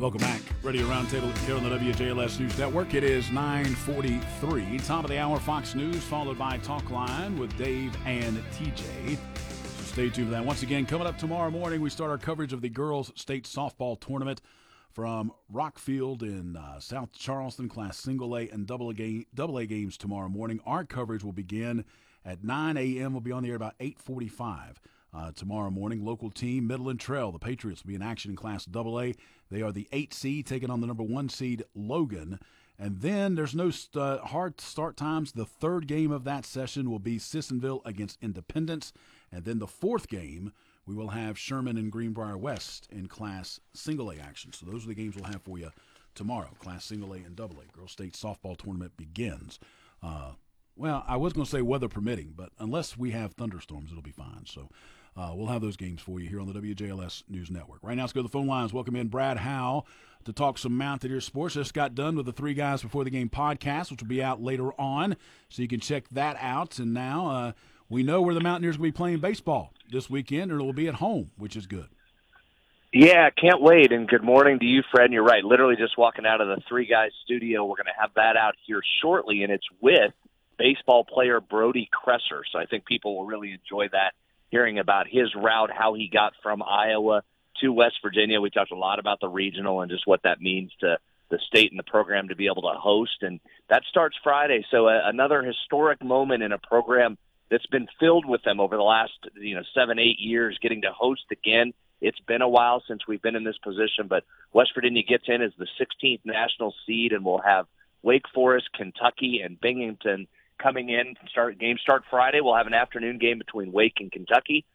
Welcome back. Radio Roundtable here on the WJLS News Network. It is 9:43. Top of the hour, Fox News, followed by Talk Line with Dave and TJ. So stay tuned for that. Once again, coming up tomorrow morning, we start our coverage of the Girls State Softball Tournament from Rockfield in South Charleston, Class Single A and Double A games tomorrow morning. Our coverage will begin at 9 a.m. We'll be on the air about 8:45. Tomorrow morning, local team Midland Trail. The Patriots will be in action in Class AA. They are the 8 seed, taking on the number 1 seed Logan. And then there's no hard start times. The third game of that session will be Sissonville against Independence. And then the fourth game, we will have Sherman and Greenbrier West in Class Single A action. So those are the games we'll have for you tomorrow. Class Single A and Double A. Girls State Softball Tournament begins. Well, I was going to say weather permitting, but unless we have thunderstorms, it'll be fine. So we'll have those games for you here on the WJLS News Network. Right now, let's go to the phone lines. Welcome in Brad Howe to talk some Mountaineer sports. Just got done with the Three Guys Before the Game podcast, which will be out later on, so you can check that out. And now we know where the Mountaineers will be playing baseball this weekend, and it will be at home, which is good. Yeah, can't wait, and good morning to you, Fred. And you're right, literally just walking out of the Three Guys studio. We're going to have that out here shortly, and it's with baseball player Brody Kresser. So I think people will really enjoy that, hearing about his route, how he got from Iowa to West Virginia. We talked a lot about the regional and just what that means to the state and the program to be able to host. And that starts Friday. So another historic moment in a program that's been filled with them over the last 7-8 years, getting to host again. It's been a while since we've been in this position, but West Virginia gets in as the 16th national seed, and we'll have Wake Forest, Kentucky, and Binghamton coming in. Games start Friday. We'll have an afternoon game between Wake and Kentucky.